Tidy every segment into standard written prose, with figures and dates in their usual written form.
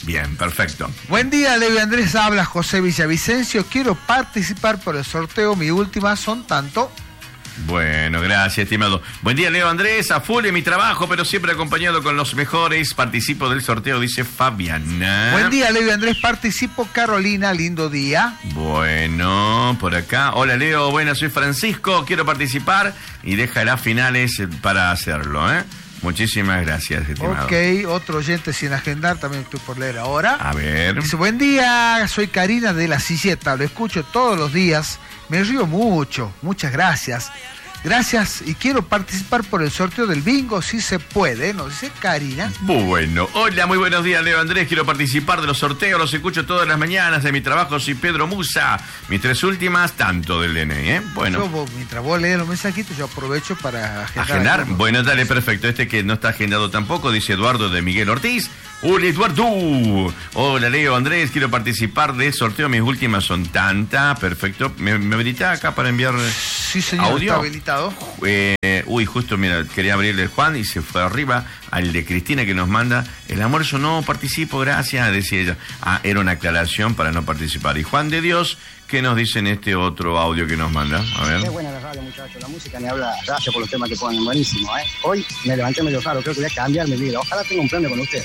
Bien, perfecto. Buen día, Leo y Andrés, habla José Villavicencio. Quiero participar por el sorteo. Mi última son tanto. Bueno, gracias, estimado. Buen día, Leo Andrés, a full en mi trabajo, pero siempre acompañado con los mejores. Participo del sorteo, dice Fabiana. Buen día, Leo y Andrés, participo. Carolina, lindo día. Bueno, por acá. Hola, Leo, buenas, soy Francisco, quiero participar y deja las finales para hacerlo, ¿eh? Muchísimas gracias, estimado. Ok, otro oyente sin agendar, también estoy por leer ahora. A ver. Dice, buen día, soy Karina de La Silleta, lo escucho todos los días, me río mucho, muchas gracias. Gracias, y quiero participar por el sorteo del bingo, si se puede, nos dice Karina. Bueno, hola, muy buenos días, Leo Andrés, quiero participar de los sorteos, los escucho todas las mañanas de mi trabajo, soy Pedro Musa, mis 3 últimas, tanto del DNI, ¿eh? Bueno. Mientras vos lees los mensajitos, yo aprovecho para agendar. ¿Agendar? Bueno, dale, perfecto, este que no está agendado tampoco, dice Eduardo de Miguel Ortiz. Hola, Eduardo. Hola, Leo Andrés, quiero participar del sorteo, mis últimas son tantas, perfecto. ¿Me habilita acá para enviar sí, señor, audio? Está habilitado. Justo, mira, quería abrirle el Juan y se fue arriba al de Cristina que nos manda el almuerzo, no participo, gracias, decía ella. Era una aclaración para no participar. Y Juan de Dios, ¿qué nos dice en este otro audio que nos manda? A ver. Qué buena la radio, muchachos, la música ni habla. Gracias por los temas que ponen, buenísimo, ¿eh? Hoy me levanté medio raro, creo que voy a cambiar mi vida. Ojalá tenga un premio con ustedes.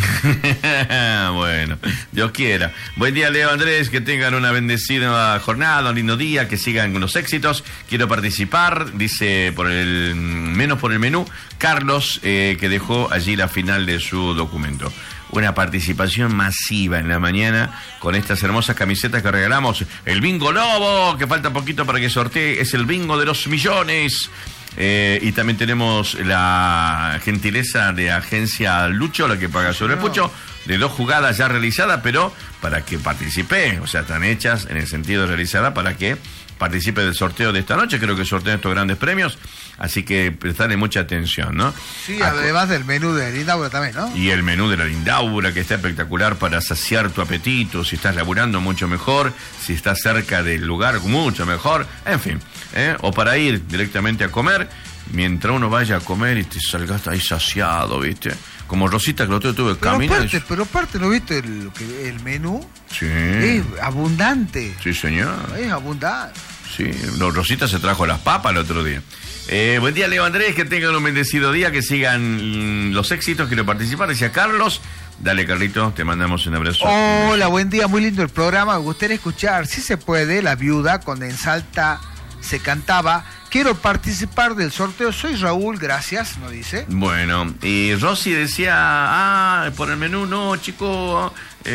Bueno, Dios quiera. Buen día, Leo Andrés, que tengan una bendecida jornada, un lindo día, que sigan con los éxitos. Quiero participar, dice menos por el menú, Carlos, que dejó allí la final de su documento. Una participación masiva en la mañana con estas hermosas camisetas que regalamos. El Bingo Lobo, que falta poquito para que sortee, es el bingo de los millones. Y también tenemos la gentileza de Agencia Lucho, la que paga sobre el pucho, de 2 jugadas ya realizadas, pero para que participe, o sea, están hechas en el sentido de realizada para que participe del sorteo de esta noche. Creo que sortean estos grandes premios, así que prestarle mucha atención, ¿no? Sí, además del menú de Lindaura también, ¿no? Y el menú de la Lindaura, que está espectacular para saciar tu apetito. Si estás laburando, mucho mejor. Si estás cerca del lugar, mucho mejor. En fin, o para ir directamente a comer, mientras uno vaya a comer y te salgas ahí saciado, ¿viste? Como Rosita, que lo tuve camino. Pero aparte, ¿no viste el menú? Sí. Es abundante. Sí, señor. Es abundante. Sí, Rosita se trajo las papas el otro día. Buen día, Leo Andrés, que tengan un bendecido día, que sigan los éxitos, quiero participar, decía Carlos. Dale, Carlito, te mandamos un abrazo. Hola, buen día, muy lindo el programa, me gustaría escuchar, si se puede, La Viuda, cuando en Salta se cantaba. Quiero participar del sorteo, soy Raúl, gracias, nos dice. Bueno, y Rosy decía, por el menú, no, chico,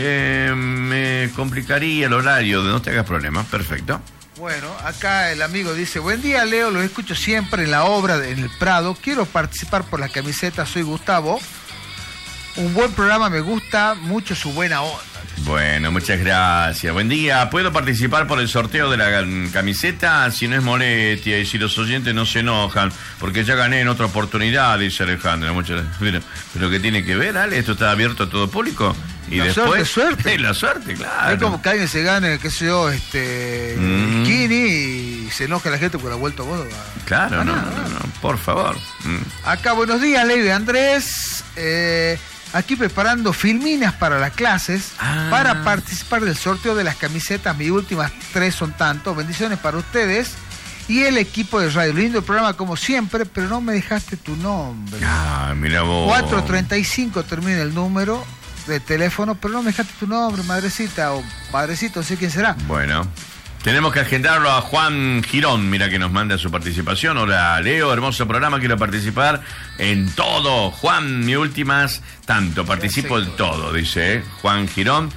me complicaría el horario, no te hagas problemas, perfecto. Bueno, acá el amigo dice, buen día, Leo, los escucho siempre en la obra en el Prado, quiero participar por la camiseta, soy Gustavo. Un buen programa, me gusta mucho su buena onda. Bueno, muchas gracias. Buen día. ¿Puedo participar por el sorteo de la camiseta? Si no es molestia y si los oyentes no se enojan, porque ya gané en otra oportunidad, dice Alejandra. Pero ¿qué tiene que ver, Ale? Esto está abierto a todo público. Y la después, suerte. La suerte, claro. Es como que alguien se gane, qué sé yo, Kini y se enoja la gente porque la ha vuelto vos. Claro, no, por favor. Acá, buenos días, Leo y Andrés. Aquí preparando filminas para las clases para participar del sorteo de las camisetas. Mis últimas 3 son tanto. Bendiciones para ustedes y el equipo de Radio. Lindo el programa como siempre, pero no me dejaste tu nombre. Mira vos. 435 termina el número de teléfono, pero no me dejaste tu nombre, madrecita o padrecito, no sé quién será. Bueno, tenemos que agendarlo a Juan Girón, mira que nos manda su participación. Hola, Leo, hermoso programa, quiero participar en todo. Juan, mis últimas, tanto, participo en todo, dice Juan Girón.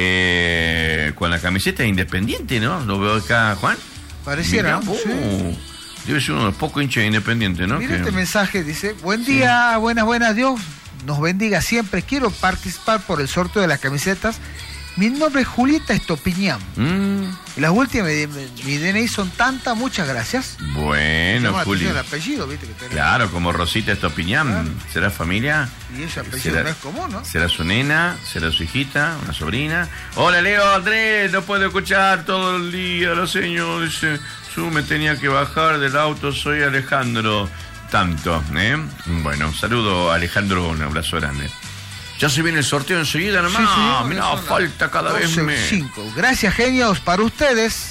Con la camiseta Independiente, ¿no? Lo veo acá, Juan. Pareciera, ¿no? Sí. Debe ser uno de los pocos hinchas de Independiente, ¿no? Mira este mensaje, dice, buen día, buenas, Dios nos bendiga siempre, quiero participar por el sorteo de las camisetas. Mi nombre es Julieta Estopiñán. Las últimas, mi DNI son tantas, muchas gracias. Bueno, Juli. El apellido, ¿viste? Claro, como Rosita Estopiñán. Claro. ¿Será familia? Y ese apellido no es común, ¿no? ¿Será su nena? ¿Será su hijita? ¿Una sobrina? Hola, Leo, Andrés, no puedo escuchar todo el día. La señora dice, me tenía que bajar del auto, soy Alejandro. Tanto, ¿eh? Bueno, saludo a Alejandro, un abrazo grande. Ya se viene el sorteo enseguida nomás. Sí, Mirá, falta cada vez 5. Gracias, genios, para ustedes.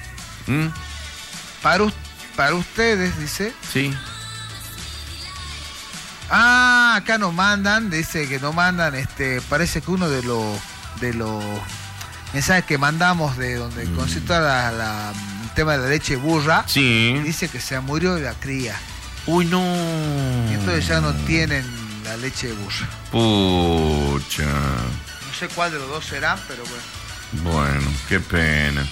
Para ustedes, dice. Sí. Acá nos mandan, dice que nos mandan, parece que uno de los mensajes que mandamos de donde consiste el tema de la leche burra, sí, dice que se murió la cría. Uy, no. Y entonces ya no tienen la leche de burra. Pucha. No sé cuál de los dos será, pero bueno. Bueno, qué pena.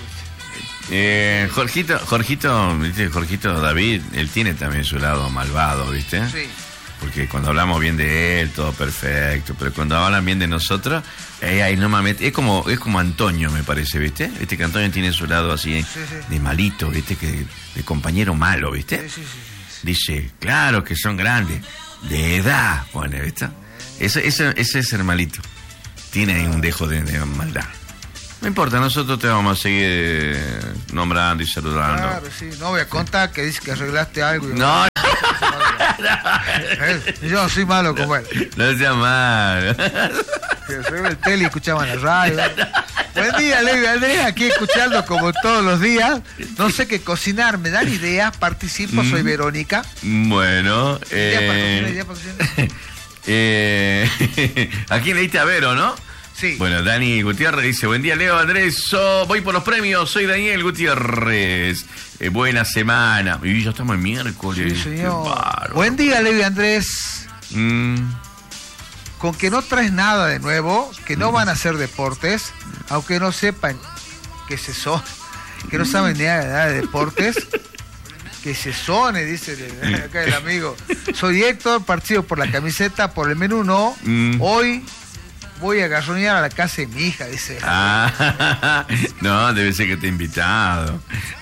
Jorgito David, él tiene también su lado malvado, ¿viste? Sí. Porque cuando hablamos bien de él, todo perfecto, pero cuando hablan bien de nosotros, ahí no mames, es como Antonio, me parece, ¿viste? Que Antonio tiene su lado así, sí. de malito, ¿viste? De compañero malo, ¿viste? Sí. Dice, claro que son grandes, de edad, bueno, ¿viste? Ese es el malito. Tiene ahí un dejo de maldad. No importa, nosotros te vamos a seguir nombrando y saludando. Claro, sí. No voy a contar que dice que arreglaste algo. No. Yo soy malo como él. No sea malo. Que se ve el tele y escuchaba la radio. Buen día, Levi Andrés, aquí escuchando como todos los días. No sé qué cocinar, me dan ideas, participo, soy Verónica. Bueno, Idea para cocinar. aquí leíste a Vero, ¿no? Sí. Bueno, Dani Gutiérrez dice, buen día, Leo Andrés, voy por los premios, soy Daniel Gutiérrez. Buena semana. Y ya estamos el miércoles. Sí, señor. Buen día, Levi Andrés. Con que no traes nada de nuevo, que no van a hacer deportes, aunque no sepan que que no saben nada de deportes, que se sone, dice acá el amigo. Soy Héctor, partido por la camiseta, por el menú no. Hoy voy a garronear a la casa de mi hija, dice. No, debe ser que te he invitado.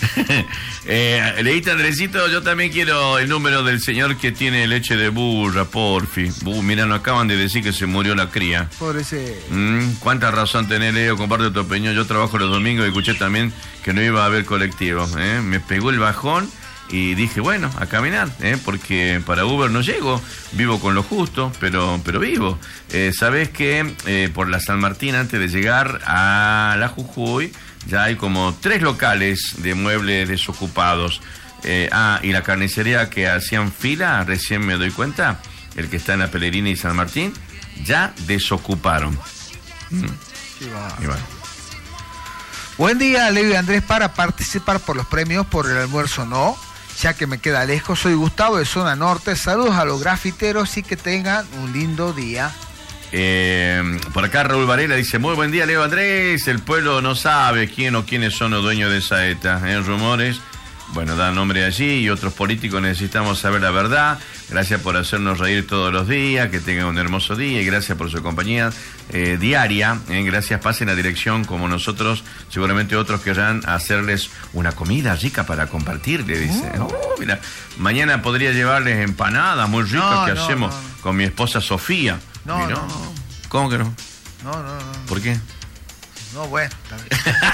Leíste, Andresito, yo también quiero el número del señor que tiene leche de burra, porfi. Mira, nos acaban de decir que se murió la cría. Por ese... Cuánta razón tenés, Leo, comparte tu opinión. Yo trabajo los domingos y escuché también que no iba a haber colectivo. Me pegó el bajón. Y dije, bueno, a caminar, porque para Uber no llego, vivo con lo justo, pero vivo. Sabés que por la San Martín, antes de llegar a la Jujuy, ya hay como 3 locales de muebles desocupados. Y la carnicería que hacían fila, recién me doy cuenta, el que está en la Pellerina y San Martín, ya desocuparon. Sí, va. Buen día, Levi Andrés, para participar por los premios, por el almuerzo no, ya que me queda lejos. Soy Gustavo de Zona Norte. Saludos a los grafiteros y que tengan un lindo día. Por acá Raúl Varela dice, muy buen día, Leo Andrés. El pueblo no sabe quién o quiénes son los dueños de Saeta. Rumores, bueno, da nombre allí, y otros políticos necesitamos saber la verdad. Gracias por hacernos reír todos los días, que tengan un hermoso día y gracias por su compañía diaria. Gracias, pasen a dirección como nosotros, seguramente otros querrán hacerles una comida rica para compartir, le dice. Mira, mañana podría llevarles empanadas muy ricas que hacemos con mi esposa Sofía. No. ¿Cómo que no? No. ¿Por qué? No, bueno, también.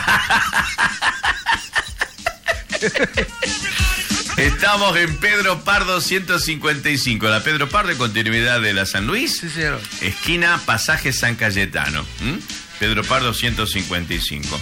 Estamos en Pedro Pardo 155, la Pedro Pardo, en continuidad de la San Luis. Sí, señor. Esquina Pasaje San Cayetano. Pedro Pardo 155.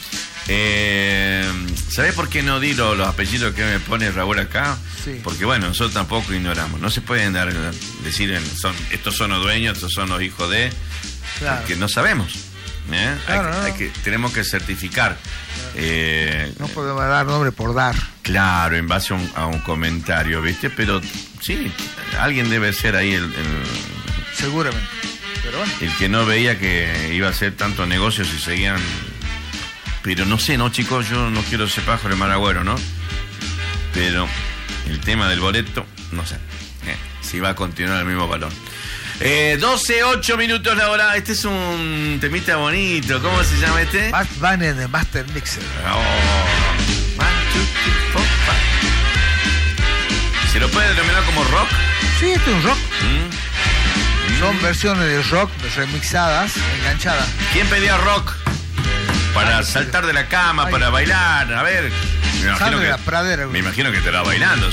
¿Sabés por qué no di los apellidos que me pone Raúl acá? Sí. Porque bueno, nosotros tampoco ignoramos. No se pueden decir estos son los dueños, estos son los hijos de... Claro. Porque no sabemos. Claro, tenemos que certificar. No podemos dar nombre por dar. Claro, en base a un comentario, ¿viste? Pero sí, alguien debe ser ahí seguramente. Pero bueno. El que no veía que iba a hacer tantos negocios y seguían. Pero no sé, ¿no, chicos? Yo no quiero ser pájaro de mal agüero, ¿no? Pero el tema del boleto, no sé. Si va a continuar el mismo valor. 12:08 minutos la hora. Este es un temita bonito. ¿Cómo se llama este? Matt Banner de Master Mixer. ¿Se lo puede denominar como rock? Sí, este es un rock. Son versiones de rock remixadas, enganchadas. ¿Quién pedía rock? Para saltar de la cama, para bailar. A ver. Sandra Pradera. Me imagino que estará bailando,